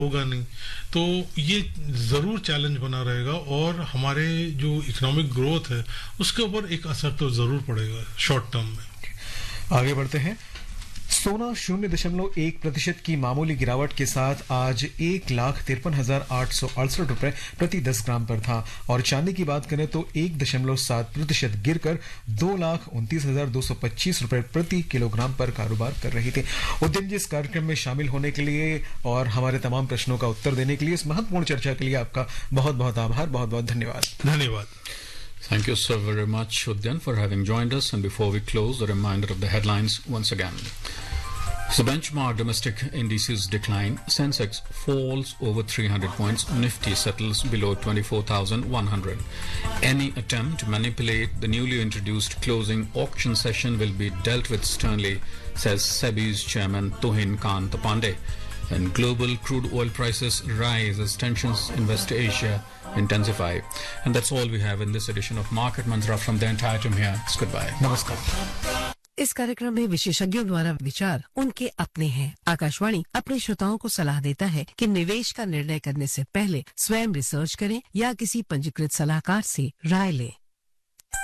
होगा नहीं। तो ये जरूर चैलेंज बना रहेगा और हमारे जो इकोनॉमिक ग्रोथ है उसके ऊपर एक असर तो जरूर पड़ेगा शॉर्ट टर्म में। आगे बढ़ते हैं। सोना 0.1% की मामूली गिरावट के साथ आज 1,53,868 रुपए प्रति 10 ग्राम पर था और चांदी की बात करें तो 1.7% गिरकर 2,29,225 रुपए प्रति किलोग्राम पर कारोबार कर रही थी। उद्यम जी, इस कार्यक्रम में शामिल होने के लिए और हमारे तमाम प्रश्नों का उत्तर देने के लिए, इस महत्वपूर्ण चर्चा के लिए आपका बहुत बहुत आभार, बहुत बहुत धन्यवाद। धन्यवाद। Thank you so very much, Udyan, for having joined us. And before we close, a reminder of the headlines once again. So benchmark domestic indices decline. Sensex falls over 300 points. Nifty settles below 24,100. Any attempt to manipulate the newly introduced closing auction session will be dealt with sternly, says SEBI's chairman Tuhin Kant Pandey. And global crude oil prices rise as tensions in West Asia intensify. And that's all we have in this edition of Market Mantra. From the entire team here, it's goodbye. नमस्कार। इस कार्यक्रम में विशेषज्ञों द्वारा विचार उनके अपने हैं। आकाशवाणी अपने श्रोताओं को सलाह देता है कि निवेश का निर्णय करने से पहले स्वयं रिसर्च करें या किसी पंजीकृत सलाहकार से राय लें।